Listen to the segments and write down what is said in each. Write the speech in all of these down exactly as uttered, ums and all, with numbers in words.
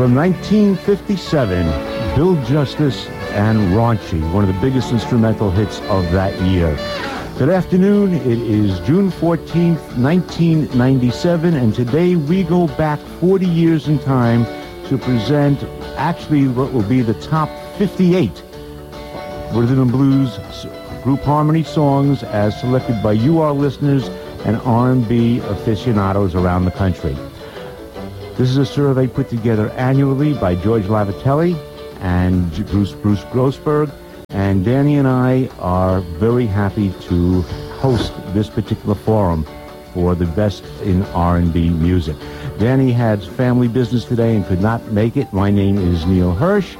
From nineteen fifty-seven, Bill Justice and Raunchy, one of the biggest instrumental hits of that year. Good afternoon. It is June fourteenth, nineteen ninety-seven, and today we go back forty years in time to present actually what will be the top fifty-eight Rhythm and Blues group harmony songs as selected by you, our listeners, and R and B aficionados around the country. This is a survey put together annually by George Lavatelli and Bruce Bruce Grossberg, and Danny and I are very happy to host this particular forum for the best in R and B music. Danny had family business today and could not make it. My name is Neil Hirsch,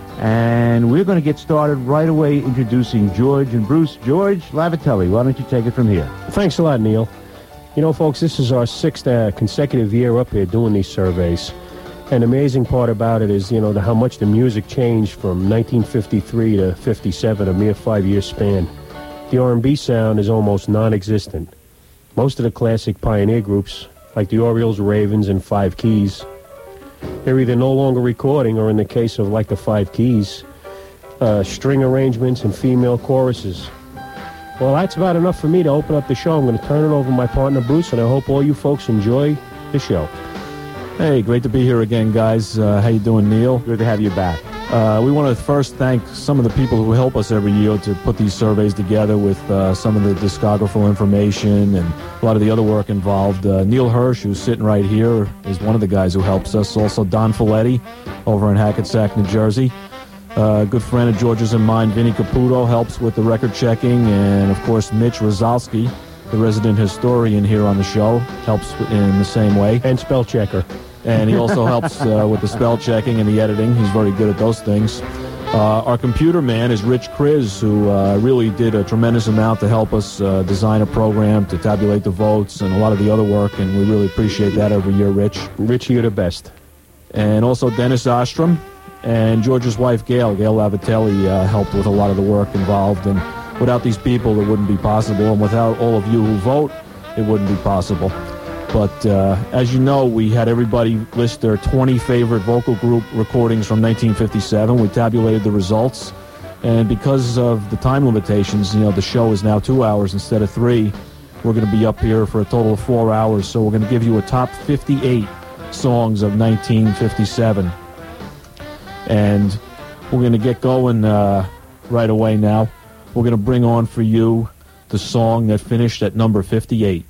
and we're going to get started right away introducing George and Bruce. George Lavatelli, why don't you take it from here? Thanks a lot, Neil. You know, folks, this is our sixth uh, consecutive year up here doing these surveys. And the amazing part about it is, you know, the, how much the music changed from nineteen fifty-three to fifty-seven, a mere five-year span. The R and B sound is almost non-existent. Most of the classic pioneer groups, like the Orioles, Ravens, and Five Keys, they're either no longer recording, or in the case of like the Five Keys, uh, string arrangements and female choruses. Well, that's about enough for me to open up the show. I'm going to turn it over to my partner, Bruce, and I hope all you folks enjoy the show. Hey, great to be here again, guys. Uh, how you doing, Neil? Good to have you back. Uh, we want to first thank some of the people who help us every year to put these surveys together with uh, some of the discographical information and a lot of the other work involved. Uh, Neil Hirsch, who's sitting right here, is one of the guys who helps us. Also, Don Folletti over in Hackensack, New Jersey. Uh, a good friend of George's and mine, Vinny Caputo, helps with the record checking. And, of course, Mitch Rozalski, the resident historian here on the show, helps in the same way. And spell checker. And he also helps uh, with the spell checking and the editing. He's very good at those things. Uh, our computer man is Rich Kriz, who uh, really did a tremendous amount to help us uh, design a program to tabulate the votes and a lot of the other work, and we really appreciate that every year, Rich. Rich, you're the best. And also Dennis Ostrom and George's wife, Gail. Gail Lavatelli uh, helped with a lot of the work involved, and without these people, it wouldn't be possible, and without all of you who vote, it wouldn't be possible. But uh, as you know, we had everybody list their twenty favorite vocal group recordings from nineteen fifty-seven. We tabulated the results, and because of the time limitations, you know, the show is now two hours instead of three. We're going to be up here for a total of four hours, so we're going to give you a top fifty-eight songs of nineteen fifty-seven. And we're going to get going uh, right away now. We're going to bring on for you the song that finished at number fifty-eight.